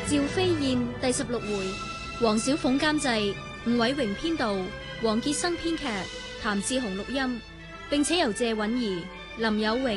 趙飛燕第16回，黃小鳳監製，吳偉榮編導，黃傑生編劇，譚志雄錄音，並且由謝允兒、林有榮、